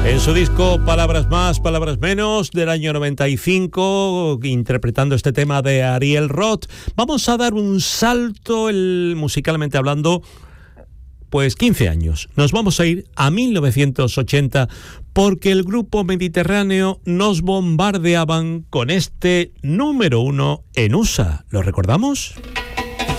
En su disco Palabras Más, Palabras Menos, del año 95, interpretando este tema de Ariel Roth. Vamos a dar un salto, musicalmente hablando, pues 15 años. Nos vamos a ir a 1980 porque el grupo Mediterráneo nos bombardeaban con este número 1 en USA. ¿Lo recordamos?